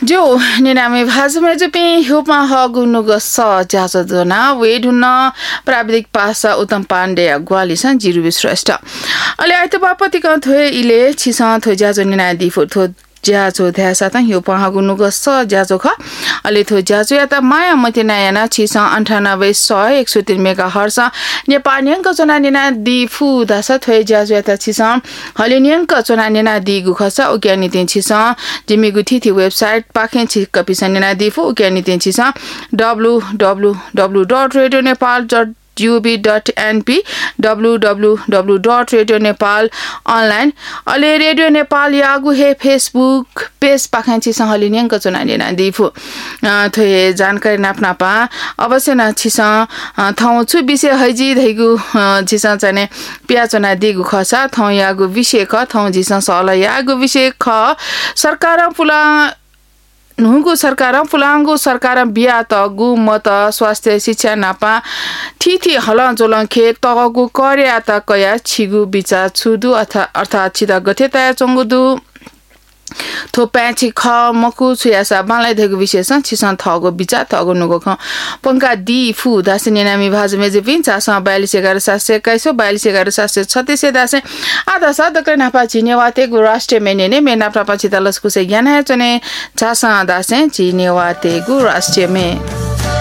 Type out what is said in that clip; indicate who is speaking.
Speaker 1: जो निनामे भाजमे जुपी हुपा हगुनुग स ज्याजोना वेडुन प्राविधिक पासा उत्तम पाण्डे ग्वालिसा जिरुबी श्रेष्ठ अले आइतो बापतिक थोए इले छिसा थो ज्याजो निना दिफो थो ज्याजो ध्यासा त यो पहागुनुग स ज्याजो ख अले थो ज्याजो या त माया मते नयाना छिसा 98 मेगाहर्ट्ज नेपाल न्यंक चना निना दिफु दासा थोए ज्याजो या त छिसा हले न्यंक चना निना दिगु खसा ओक्यानि तिन छिसा जिमिगु थिथि वेबसाइट पाखे छि कपिसा निना दिफु ओक्यानि तिन छिसा www.radionepal.ub.np www.radionepal online अले रेडियो नेपाल यागु हे फेसबुक पेज पाखांची सहली न्यंक चुना निना दिफु थोए जानकारी नापनापा अवश्य न छिसा थाउ छु विषय हैजी धैगु छिसा चने पिया चुना दिगु खसा थाउ यागु विषय ख थाउ जिसा सल यागु विषय ख सरकार पुला नुगु सरकार पुलांगु सरकार बिया त गु मत स्वास्थ्य शिक्षा नापा थिथि हला जोलं खे तगु कर्या त कया छिगु बिचा छुदु अर्थात छिदा गथे तया चंगुदु थोप्याछि ख मकु छुयासा बालाई धगु विशेष छिसन थगो बिचा थगो नुगो ख पंका दी फु दासिने नामी भाज मेजे पिन्छ 4211 4211 दासे आधा साधक नापा चिनेवाते गु राष्ट्रिय मेनेने मेना प्रापा चितालस कुसे ज्ञान है चने चासा दासे चिनेवाते गु राष्ट्रिय में